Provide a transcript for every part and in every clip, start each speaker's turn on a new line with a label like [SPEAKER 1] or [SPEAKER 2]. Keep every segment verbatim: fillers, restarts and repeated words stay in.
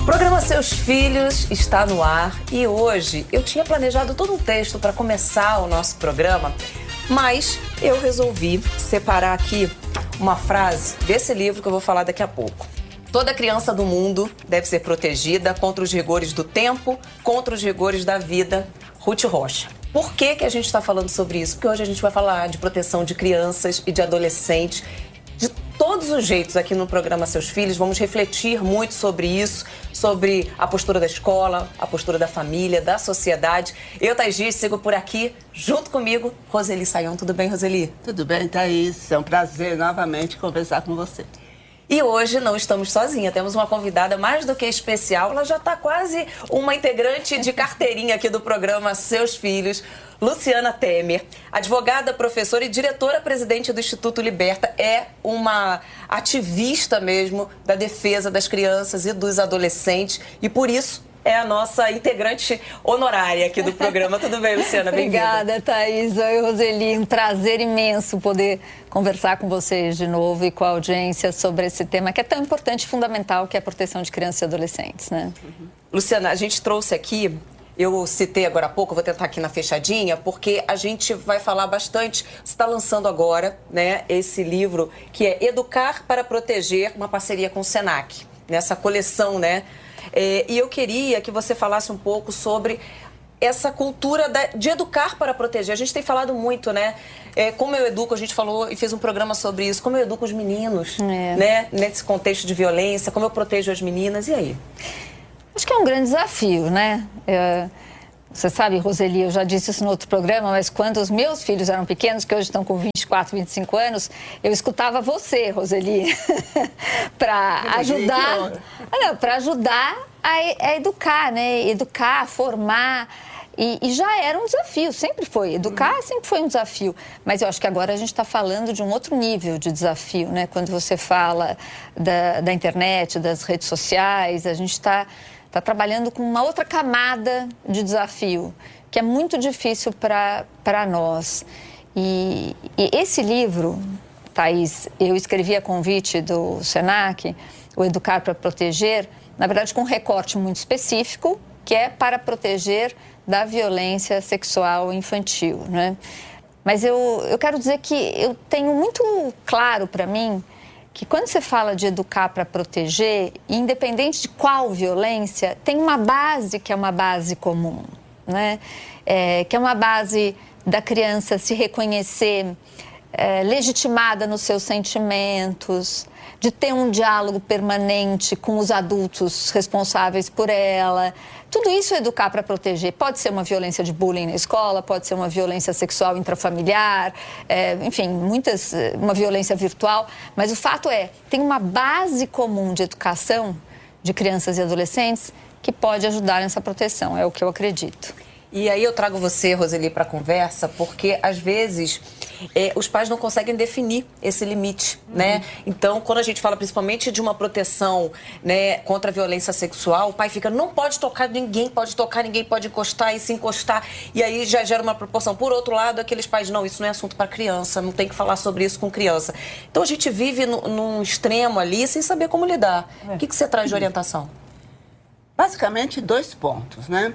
[SPEAKER 1] Programa Seus Filhos está no ar e hoje eu tinha planejado todo um texto para começar o nosso programa, mas eu resolvi separar aqui uma frase desse livro que eu vou falar daqui a pouco. Toda criança do mundo deve ser protegida contra os rigores do tempo, contra os rigores da vida. Ruth Rocha. Por que que a gente está falando sobre isso? Porque hoje a gente vai falar de proteção de crianças e de adolescentes. De todos os jeitos aqui no programa Seus Filhos, vamos refletir muito sobre isso, sobre a postura da escola, a postura da família, da sociedade. Eu, Thaís Dias, sigo por aqui, junto comigo, Roseli Sayão. Tudo bem, Roseli?
[SPEAKER 2] Tudo bem, Thaís. É um prazer novamente conversar com você.
[SPEAKER 1] E hoje não estamos sozinhas, temos uma convidada mais do que especial. Ela já está quase uma integrante de carteirinha aqui do programa Seus Filhos, Luciana Temer, advogada, professora e diretora-presidente do Instituto Liberta, é uma ativista mesmo da defesa das crianças e dos adolescentes e por isso é a nossa integrante honorária aqui do programa. Tudo bem, Luciana? Bem-vinda.
[SPEAKER 3] Obrigada, Thaís. Oi, Roseli. Um prazer imenso poder conversar com vocês de novo e com a audiência sobre esse tema que é tão importante e fundamental, que é a proteção de crianças e adolescentes, né?
[SPEAKER 1] Uhum. Luciana, a gente trouxe aqui, eu citei agora há pouco, eu vou tentar aqui na fechadinha, porque a gente vai falar bastante, você está lançando agora, né, esse livro que é Educar para Proteger, uma parceria com o Senac, nessa coleção, né? É, e eu queria que você falasse um pouco sobre essa cultura da, de educar para proteger. A gente tem falado muito, né? É, como eu educo, a gente falou e fez um programa sobre isso, como eu educo os meninos, é. né? Nesse contexto de violência, como eu protejo as meninas, e aí?
[SPEAKER 3] Acho que é um grande desafio, né? É, você sabe, Roseli, eu já disse isso no outro programa, mas quando os meus filhos eram pequenos, que hoje estão com vinte e quatro, vinte e cinco anos, eu escutava você, Roseli, para ajudar, para ajudar a, a educar, né? Educar, formar. E, e já era um desafio, sempre foi. Educar uhum. sempre foi um desafio. Mas eu acho que agora a gente está falando de um outro nível de desafio, né? Quando você fala da, da internet, das redes sociais, a gente está tá trabalhando com uma outra camada de desafio, que é muito difícil para nós. E, e esse livro, Thaís, eu escrevi a convite do Senac, o Educar para Proteger, na verdade com um recorte muito específico, que é para proteger da violência sexual infantil, né? Mas eu, eu quero dizer que eu tenho muito claro para mim que quando você fala de educar para proteger, independente de qual violência, tem uma base que é uma base comum, né? É, que é uma base da criança se reconhecer é, legitimada nos seus sentimentos, de ter um diálogo permanente com os adultos responsáveis por ela. Tudo isso é educar para proteger. Pode ser uma violência de bullying na escola, pode ser uma violência sexual intrafamiliar, é, enfim, muitas, uma violência virtual. Mas o fato é, tem uma base comum de educação de crianças e adolescentes que pode ajudar nessa proteção, é o que eu acredito.
[SPEAKER 1] E aí eu trago você, Roseli, para a conversa, porque às vezes é, os pais não conseguem definir esse limite, uhum. né? Então, quando a gente fala principalmente de uma proteção, né, contra a violência sexual, o pai fica, não pode tocar, ninguém pode tocar, ninguém pode encostar e se encostar. E aí já gera uma proporção. Por outro lado, aqueles pais, não, isso não é assunto para criança, não tem que falar sobre isso com criança. Então, a gente vive no, num extremo ali sem saber como lidar. É. O que, que você traz de orientação?
[SPEAKER 2] Basicamente, dois pontos, né?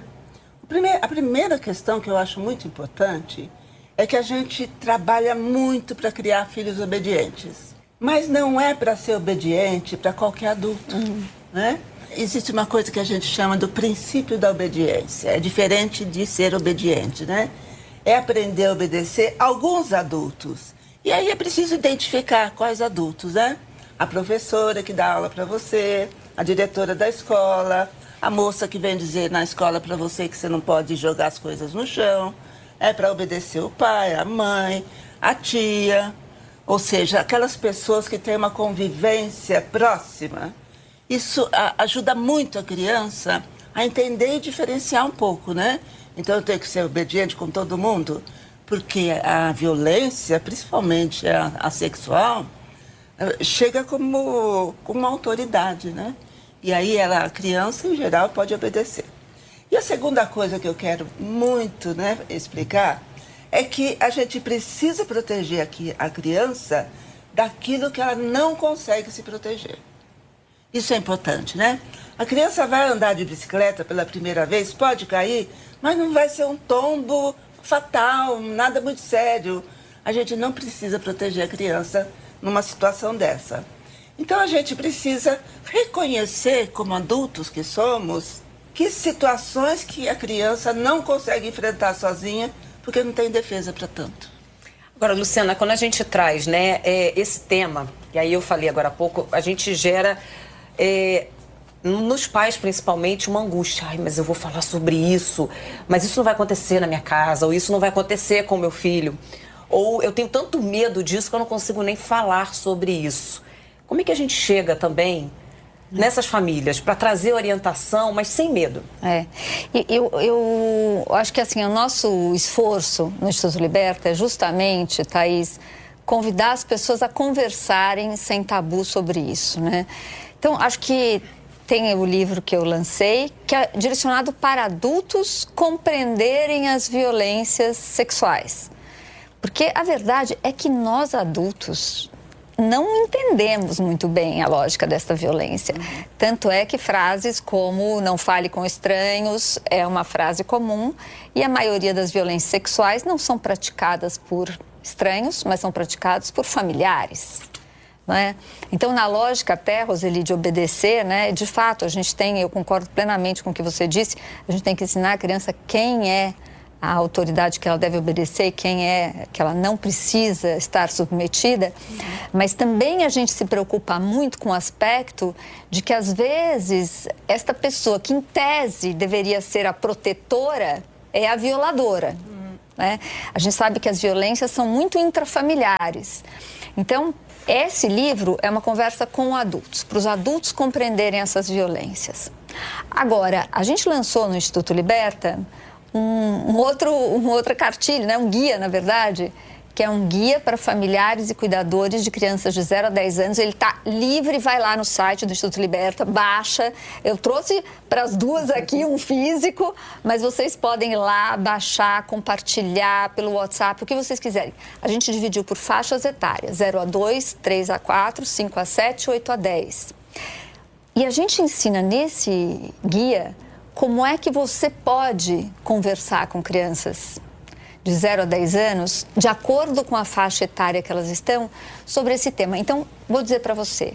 [SPEAKER 2] A primeira questão que eu acho muito importante é que a gente trabalha muito para criar filhos obedientes. Mas não é para ser obediente para qualquer adulto, uhum. né? Existe uma coisa que a gente chama do princípio da obediência. É diferente de ser obediente, né? É aprender a obedecer alguns adultos. E aí é preciso identificar quais adultos, né? A professora que dá aula para você, a diretora da escola, a moça que vem dizer na escola para você que você não pode jogar as coisas no chão, é para obedecer o pai, a mãe, a tia, ou seja, aquelas pessoas que têm uma convivência próxima. Isso a, ajuda muito a criança a entender e diferenciar um pouco, né? Então eu tenho que ser obediente com todo mundo, porque a violência, principalmente a, a sexual, chega como, como uma autoridade, né? E aí ela, a criança, em geral, pode obedecer. E a segunda coisa que eu quero muito, né, explicar é que a gente precisa proteger aqui a criança daquilo que ela não consegue se proteger. Isso é importante, né? A criança vai andar de bicicleta pela primeira vez, pode cair, mas não vai ser um tombo fatal, nada muito sério. A gente não precisa proteger a criança numa situação dessa. Então a gente precisa reconhecer, como adultos que somos, que situações que a criança não consegue enfrentar sozinha, porque não tem defesa para tanto.
[SPEAKER 1] Agora, Luciana, quando a gente traz, né, é, esse tema, e aí eu falei agora há pouco, a gente gera, é, nos pais principalmente, uma angústia. Ai, mas eu vou falar sobre isso, mas isso não vai acontecer na minha casa, ou isso não vai acontecer com o meu filho. Ou eu tenho tanto medo disso que eu não consigo nem falar sobre isso. Como é que a gente chega também nessas famílias para trazer orientação, mas sem medo?
[SPEAKER 3] É, eu, eu acho que assim, o nosso esforço no Instituto Liberta é justamente, Thaís, convidar as pessoas a conversarem sem tabu sobre isso, né? Então, acho que tem o livro que eu lancei, que é direcionado para adultos compreenderem as violências sexuais. Porque a verdade é que nós adultos não entendemos muito bem a lógica dessa violência. Tanto é que frases como não fale com estranhos é uma frase comum e a maioria das violências sexuais não são praticadas por estranhos, mas são praticadas por familiares. Não é? Então, na lógica até, Roseli, de obedecer, né, de fato, a gente tem, eu concordo plenamente com o que você disse, a gente tem que ensinar a criança quem é a autoridade que ela deve obedecer, quem é que ela não precisa estar submetida, uhum. Mas também a gente se preocupa muito com o aspecto de que, às vezes, esta pessoa que, em tese, deveria ser a protetora, é a violadora. Uhum. Né? A gente sabe que as violências são muito intrafamiliares. Então, esse livro é uma conversa com adultos, para os adultos compreenderem essas violências. Agora, a gente lançou no Instituto Liberta Um, um outro, uma outra cartilha, né? Um guia, na verdade, que é um guia para familiares e cuidadores de crianças de zero a dez anos. Ele está livre, vai lá no site do Instituto Liberta, baixa. Eu trouxe para as duas aqui um físico, mas vocês podem ir lá, baixar, compartilhar pelo WhatsApp, o que vocês quiserem. A gente dividiu por faixas etárias, zero a dois, três a quatro, cinco a sete, oito a dez. E a gente ensina nesse guia como é que você pode conversar com crianças de zero a dez anos, de acordo com a faixa etária que elas estão, sobre esse tema. Então, vou dizer para você,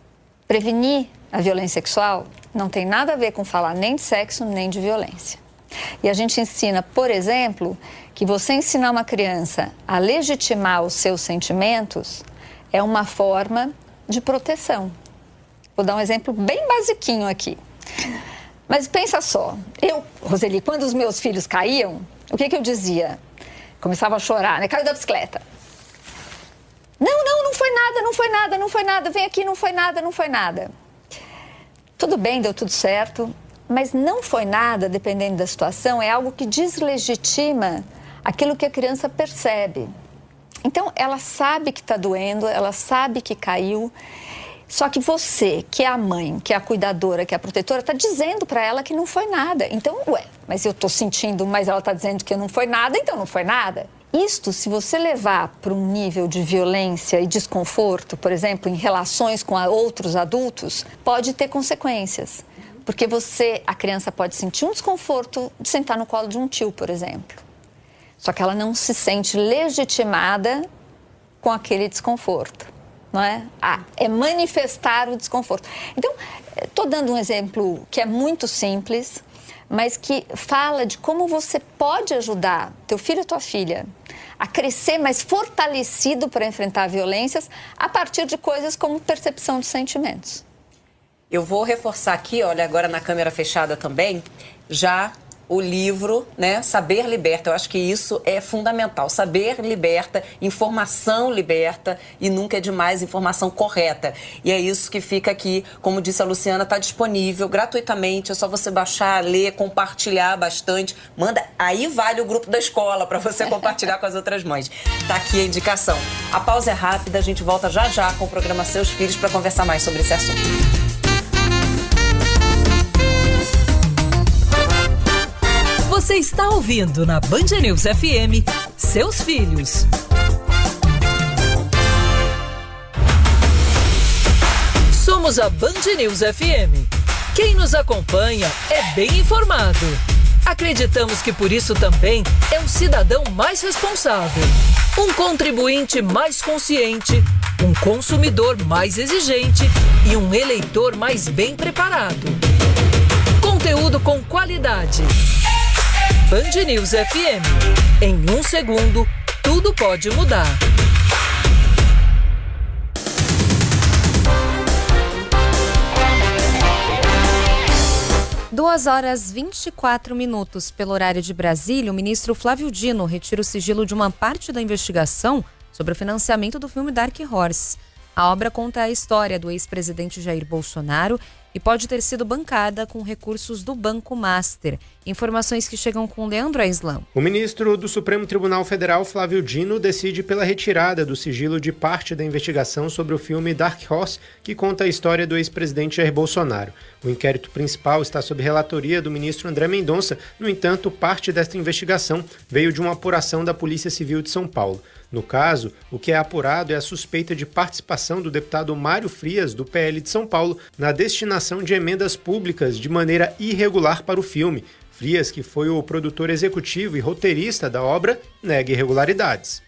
[SPEAKER 3] prevenir a violência sexual não tem nada a ver com falar nem de sexo, nem de violência. E a gente ensina, por exemplo, que você ensinar uma criança a legitimar os seus sentimentos é uma forma de proteção. Vou dar um exemplo bem basiquinho aqui. Mas pensa só, eu, Roseli, quando os meus filhos caíam, o que que eu dizia? Começava a chorar, né? Caiu da bicicleta. Não, não, não foi nada, não foi nada, não foi nada. Vem aqui, não foi nada, não foi nada. Tudo bem, deu tudo certo, mas não foi nada, dependendo da situação, é algo que deslegitima aquilo que a criança percebe. Então, ela sabe que está doendo, ela sabe que caiu. Só que você, que é a mãe, que é a cuidadora, que é a protetora, está dizendo para ela que não foi nada. Então, ué, mas eu estou sentindo, mas ela está dizendo que não foi nada, então não foi nada. Isto, se você levar para um nível de violência e desconforto, por exemplo, em relações com outros adultos, pode ter consequências. Porque você, a criança pode sentir um desconforto de sentar no colo de um tio, por exemplo. Só que ela não se sente legitimada com aquele desconforto. Não é? Ah, é manifestar o desconforto. Então, estou dando um exemplo que é muito simples, mas que fala de como você pode ajudar teu filho ou tua filha a crescer mais fortalecido para enfrentar violências a partir de coisas como percepção de sentimentos.
[SPEAKER 1] Eu vou reforçar aqui, olha, agora na câmera fechada também, já o livro, né, Saber Liberta. Eu acho que isso é fundamental. Saber liberta, informação liberta e nunca é demais informação correta. E é isso que fica aqui, como disse a Luciana, está disponível gratuitamente. É só você baixar, ler, compartilhar bastante. Manda, aí vale o grupo da escola para você compartilhar com as outras mães. Tá aqui a indicação. A pausa é rápida, a gente volta já já com o programa Seus Filhos para conversar mais sobre esse assunto.
[SPEAKER 4] Você está ouvindo na Band News F M, Seus Filhos. Somos a Band News F M. Quem nos acompanha é bem informado. Acreditamos que por isso também é um cidadão mais responsável, um contribuinte mais consciente, um consumidor mais exigente e um eleitor mais bem preparado. Conteúdo com qualidade. Band News F M. Em um segundo, tudo pode mudar.
[SPEAKER 5] duas horas e vinte e quatro minutos pelo horário de Brasília, o ministro Flávio Dino retira o sigilo de uma parte da investigação sobre o financiamento do filme Dark Horse. A obra conta a história do ex-presidente Jair Bolsonaro e pode ter sido bancada com recursos do Banco Master. Informações que chegam com Leandro Aislan.
[SPEAKER 6] O ministro do Supremo Tribunal Federal, Flávio Dino, decide pela retirada do sigilo de parte da investigação sobre o filme Dark Horse, que conta a história do ex-presidente Jair Bolsonaro. O inquérito principal está sob relatoria do ministro André Mendonça. No entanto, parte desta investigação veio de uma apuração da Polícia Civil de São Paulo. No caso, o que é apurado é a suspeita de participação do deputado Mário Frias, do P L de São Paulo, na destinação de emendas públicas de maneira irregular para o filme. Frias, que foi o produtor executivo e roteirista da obra, nega irregularidades.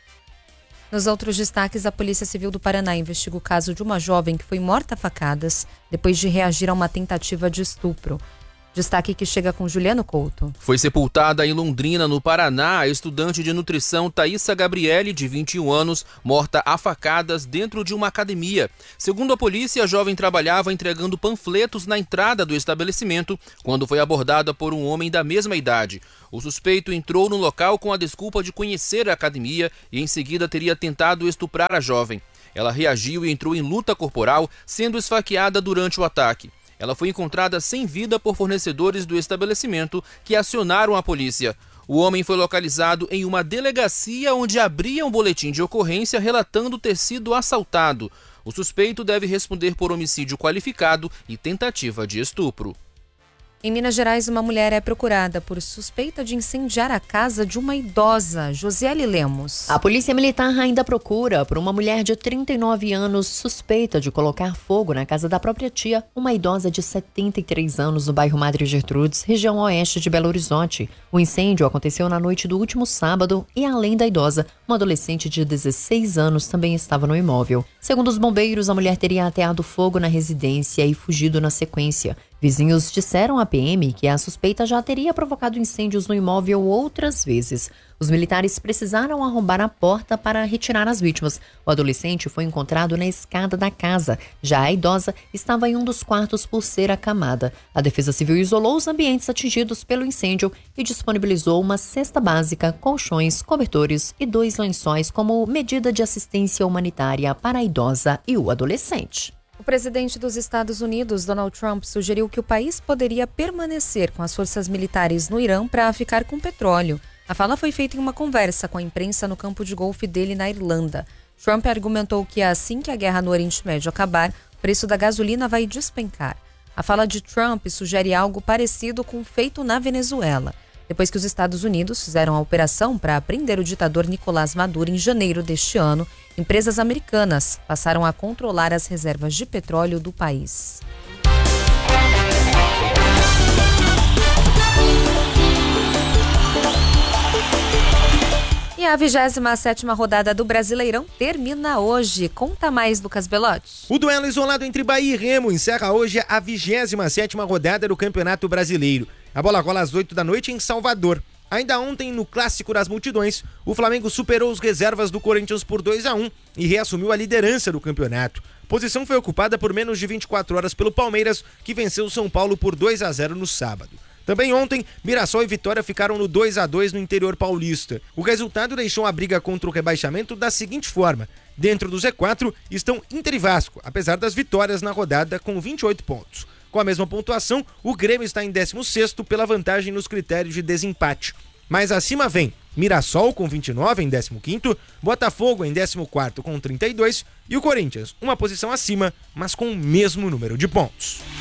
[SPEAKER 5] Nos outros destaques, a Polícia Civil do Paraná investiga o caso de uma jovem que foi morta a facadas depois de reagir a uma tentativa de estupro. Destaque que chega com Juliano Couto.
[SPEAKER 7] Foi sepultada em Londrina, no Paraná, a estudante de nutrição Thaísa Gabriele, de vinte e um anos, morta a facadas dentro de uma academia. Segundo a polícia, a jovem trabalhava entregando panfletos na entrada do estabelecimento quando foi abordada por um homem da mesma idade. O suspeito entrou no local com a desculpa de conhecer a academia e em seguida teria tentado estuprar a jovem. Ela reagiu e entrou em luta corporal, sendo esfaqueada durante o ataque. Ela foi encontrada sem vida por fornecedores do estabelecimento que acionaram a polícia. O homem foi localizado em uma delegacia onde abria um boletim de ocorrência relatando ter sido assaltado. O suspeito deve responder por homicídio qualificado e tentativa de estupro.
[SPEAKER 5] Em Minas Gerais, uma mulher é procurada por suspeita de incendiar a casa de uma idosa. Josiele Lemos.
[SPEAKER 8] A polícia militar ainda procura por uma mulher de trinta e nove anos suspeita de colocar fogo na casa da própria tia, uma idosa de setenta e três anos no bairro Madre Gertrudes, região oeste de Belo Horizonte. O incêndio aconteceu na noite do último sábado e, além da idosa, uma adolescente de dezesseis anos também estava no imóvel. Segundo os bombeiros, a mulher teria ateado fogo na residência e fugido na sequência. Vizinhos disseram à P M que a suspeita já teria provocado incêndios no imóvel outras vezes. Os militares precisaram arrombar a porta para retirar as vítimas. O adolescente foi encontrado na escada da casa. Já a idosa estava em um dos quartos por ser acamada. A Defesa Civil isolou os ambientes atingidos pelo incêndio e disponibilizou uma cesta básica, colchões, cobertores e dois lençóis como medida de assistência humanitária para a idosa e o adolescente.
[SPEAKER 5] O presidente dos Estados Unidos, Donald Trump, sugeriu que o país poderia permanecer com as forças militares no Irã para ficar com petróleo. A fala foi feita em uma conversa com a imprensa no campo de golfe dele na Irlanda. Trump argumentou que assim que a guerra no Oriente Médio acabar, o preço da gasolina vai despencar. A fala de Trump sugere algo parecido com o feito na Venezuela. Depois que os Estados Unidos fizeram a operação para prender o ditador Nicolás Maduro em janeiro deste ano, empresas americanas passaram a controlar as reservas de petróleo do país. E a vigésima sétima rodada do Brasileirão termina hoje. Conta mais, Lucas Belotti.
[SPEAKER 9] O duelo isolado entre Bahia e Remo encerra hoje a vigésima sétima rodada do Campeonato Brasileiro. A bola rola às oito da noite em Salvador. Ainda ontem, no Clássico das Multidões, o Flamengo superou os reservas do Corinthians por dois a um e reassumiu a liderança do campeonato. A posição foi ocupada por menos de vinte e quatro horas pelo Palmeiras, que venceu o São Paulo por dois a zero no sábado. Também ontem, Mirassol e Vitória ficaram no dois a dois no interior paulista. O resultado deixou a briga contra o rebaixamento da seguinte forma: dentro do Z quatro estão Inter e Vasco, apesar das vitórias na rodada, com vinte e oito pontos. Com a mesma pontuação, o Grêmio está em décimo sexto pela vantagem nos critérios de desempate. Mais acima vem Mirassol com vinte e nove em décimo quinto, Botafogo em décimo quarto com trinta e dois e o Corinthians, uma posição acima, mas com o mesmo número de pontos.